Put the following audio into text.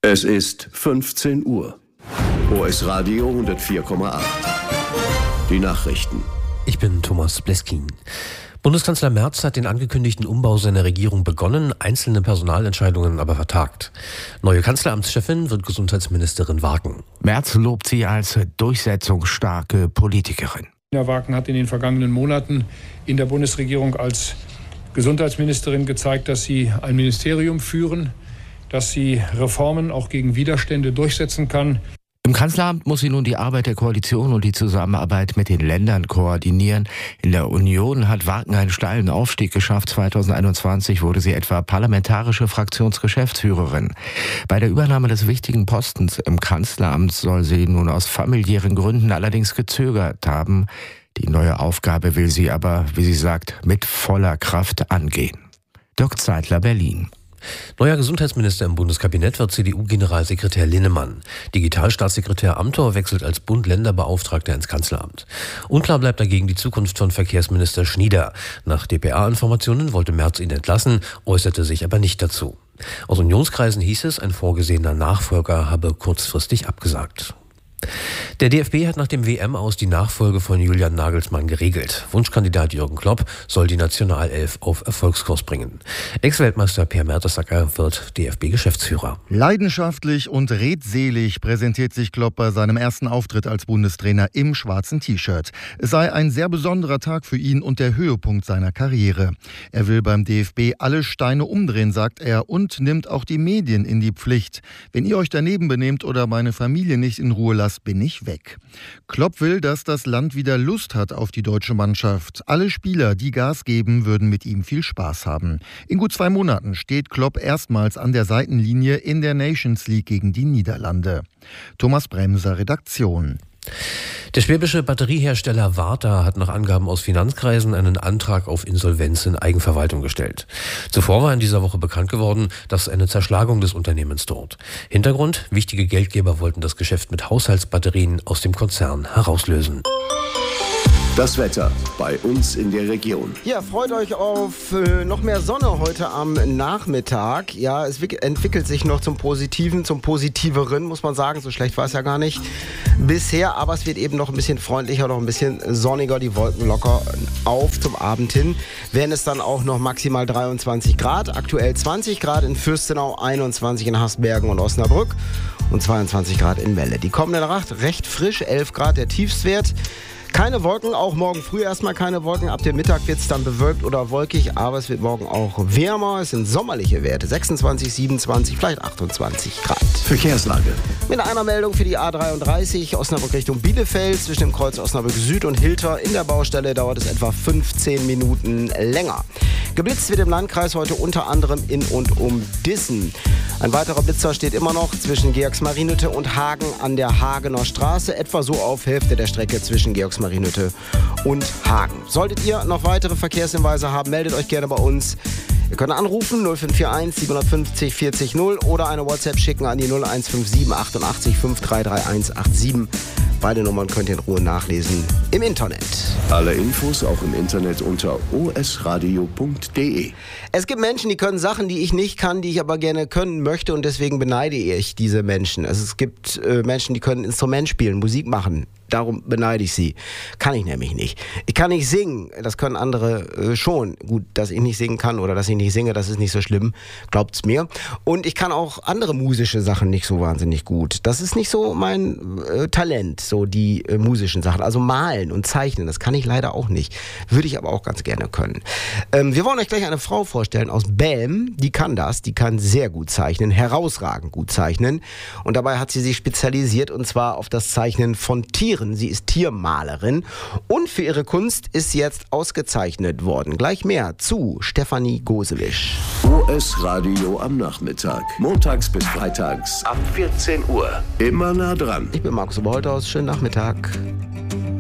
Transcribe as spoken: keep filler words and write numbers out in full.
Es ist fünfzehn Uhr. O S Radio hundertvier Komma acht. Die Nachrichten. Ich bin Thomas Bleskin. Bundeskanzler Merz hat den angekündigten Umbau seiner Regierung begonnen, einzelne Personalentscheidungen aber vertagt. Neue Kanzleramtschefin wird Gesundheitsministerin Wagen. Merz lobt sie als durchsetzungsstarke Politikerin. Nina Wagen hat in den vergangenen Monaten in der Bundesregierung als Gesundheitsministerin gezeigt, dass sie ein Ministerium führen, dass sie Reformen auch gegen Widerstände durchsetzen kann. Im Kanzleramt muss sie nun die Arbeit der Koalition und die Zusammenarbeit mit den Ländern koordinieren. In der Union hat Wagen einen steilen Aufstieg geschafft. zweitausendeinundzwanzig wurde sie etwa parlamentarische Fraktionsgeschäftsführerin. Bei der Übernahme des wichtigen Postens im Kanzleramt soll sie nun aus familiären Gründen allerdings gezögert haben. Die neue Aufgabe will sie aber, wie sie sagt, mit voller Kraft angehen. Dirk Zeitler, Berlin. Neuer Gesundheitsminister im Bundeskabinett wird C D U-Generalsekretär Linnemann. Digitalstaatssekretär Amthor wechselt als Bund-Länder-Beauftragter ins Kanzleramt. Unklar bleibt dagegen die Zukunft von Verkehrsminister Schnieder. Nach D P A-Informationen wollte Merz ihn entlassen, äußerte sich aber nicht dazu. Aus Unionskreisen hieß es, ein vorgesehener Nachfolger habe kurzfristig abgesagt. Der D F B hat nach dem W M-Aus die Nachfolge von Julian Nagelsmann geregelt. Wunschkandidat Jürgen Klopp soll die Nationalelf auf Erfolgskurs bringen. Ex-Weltmeister Per Mertesacker wird D F B-Geschäftsführer. Leidenschaftlich und redselig präsentiert sich Klopp bei seinem ersten Auftritt als Bundestrainer im schwarzen T-Shirt. Es sei ein sehr besonderer Tag für ihn und der Höhepunkt seiner Karriere. Er will beim D F B alle Steine umdrehen, sagt er, und nimmt auch die Medien in die Pflicht. Wenn ihr euch daneben benehmt oder meine Familie nicht in Ruhe lasst, bin ich weg. Klopp will, dass das Land wieder Lust hat auf die deutsche Mannschaft. Alle Spieler, die Gas geben, würden mit ihm viel Spaß haben. In gut zwei Monaten steht Klopp erstmals an der Seitenlinie in der Nations League gegen die Niederlande. Thomas Bremser, Redaktion. Der schwäbische Batteriehersteller Varta hat nach Angaben aus Finanzkreisen einen Antrag auf Insolvenz in Eigenverwaltung gestellt. Zuvor war in dieser Woche bekannt geworden, dass eine Zerschlagung des Unternehmens droht. Hintergrund: wichtige Geldgeber wollten das Geschäft mit Haushaltsbatterien aus dem Konzern herauslösen. Das Wetter bei uns in der Region. Ja, freut euch auf äh, noch mehr Sonne heute am Nachmittag. Ja, es wick- entwickelt sich noch zum Positiven, zum Positiveren, muss man sagen. So schlecht war es ja gar nicht bisher, aber es wird eben noch ein bisschen freundlicher, noch ein bisschen sonniger. Die Wolken locker auf zum Abend hin. Werden es dann auch noch maximal dreiundzwanzig Grad. Aktuell zwanzig Grad in Fürstenau, einundzwanzig in Hasbergen und Osnabrück und zweiundzwanzig Grad in Melle. Die kommende Nacht recht frisch, elf Grad der Tiefstwert. Keine Wolken, auch morgen früh erstmal keine Wolken. Ab dem Mittag wird es dann bewölkt oder wolkig, aber es wird morgen auch wärmer. Es sind sommerliche Werte, sechsundzwanzig, siebenundzwanzig, vielleicht achtundzwanzig Grad. Verkehrslage. Mit einer Meldung für die A dreiunddreißig, Osnabrück Richtung Bielefeld, zwischen dem Kreuz Osnabrück Süd und Hilter. In der Baustelle dauert es etwa fünfzehn Minuten länger. Geblitzt wird im Landkreis heute unter anderem in und um Dissen. Ein weiterer Blitzer steht immer noch zwischen Georgsmarienhütte und Hagen an der Hagener Straße, etwa so auf Hälfte der Strecke zwischen Georgsmarienhütte und Hagen. Solltet ihr noch weitere Verkehrshinweise haben, meldet euch gerne bei uns. Ihr könnt anrufen null fünf vier eins siebenundfünfzig vierzig null oder eine WhatsApp schicken an die null eins fünf sieben achtundachtzig fünf drei drei eins acht sieben. Beide Nummern könnt ihr in Ruhe nachlesen im Internet. Alle Infos auch im Internet unter o s radio punkt d e. Es gibt Menschen, die können Sachen, die ich nicht kann, die ich aber gerne können möchte, und deswegen beneide ich diese Menschen. Also es gibt äh, Menschen, die können Instrument spielen, Musik machen. Darum beneide ich sie. Kann ich nämlich nicht. Ich kann nicht singen, das können andere äh, schon. Gut, dass ich nicht singen kann oder dass ich nicht singe, das ist nicht so schlimm, glaubt's mir. Und ich kann auch andere musische Sachen nicht so wahnsinnig gut. Das ist nicht so mein äh, Talent, so die äh, musischen Sachen. Also malen und zeichnen, das kann ich leider auch nicht. Würde ich aber auch ganz gerne können. Ähm, wir wollen euch gleich eine Frau vorstellen aus Belm, die kann das, die kann sehr gut zeichnen, herausragend gut zeichnen. Und dabei hat sie sich spezialisiert, und zwar auf das Zeichnen von Tieren. Sie ist Tiermalerin und für ihre Kunst ist sie jetzt ausgezeichnet worden. Gleich mehr zu Stefanie Gosewisch. O S Radio am Nachmittag. Montags bis freitags ab vierzehn Uhr. Immer nah dran. Ich bin Markus Oberholthaus. Schönen Nachmittag.